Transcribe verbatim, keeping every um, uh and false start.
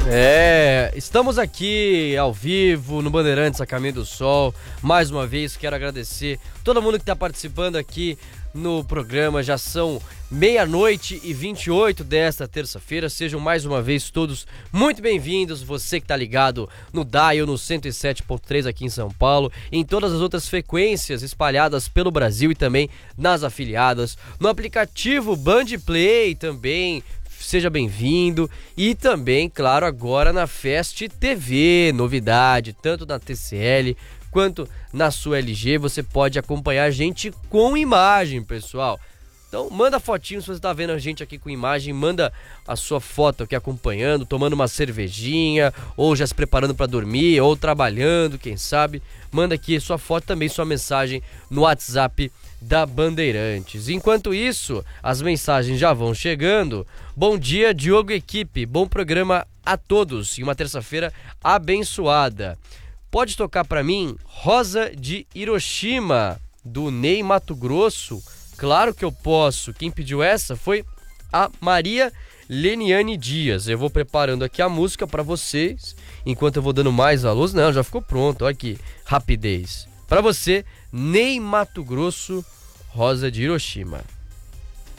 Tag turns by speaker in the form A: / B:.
A: É, estamos aqui ao vivo no Bandeirantes a Caminho do Sol. Mais uma vez quero agradecer todo mundo que está participando aqui no programa. Já são meia-noite e vinte e oito desta terça-feira. Sejam mais uma vez todos muito bem-vindos. Você que está ligado no Dial, no cento e sete ponto três aqui em São Paulo, em todas as outras frequências espalhadas pelo Brasil e também nas afiliadas, no aplicativo Band Play também. Seja bem-vindo. E também, claro, agora na Fest T V, novidade, tanto na T C L quanto na sua L G, você pode acompanhar a gente com imagem, pessoal. Então manda fotinho, se você está vendo a gente aqui com imagem, manda a sua foto aqui acompanhando, tomando uma cervejinha, ou já se preparando para dormir, ou trabalhando, quem sabe. Manda aqui sua foto, também sua mensagem no WhatsApp da Bandeirantes. Enquanto isso, as mensagens já vão chegando. Bom dia, Diogo e equipe, bom programa a todos e uma terça-feira abençoada. Pode tocar para mim Rosa de Hiroshima, do Ney Mato Grosso? Claro que eu posso. Quem pediu essa foi a Maria Leniane Dias. Eu vou preparando aqui a música para vocês, enquanto eu vou dando mais a luz. Não, já ficou pronto, olha aqui, rapidez. Para você, Ney Mato Grosso, Rosa de Hiroshima.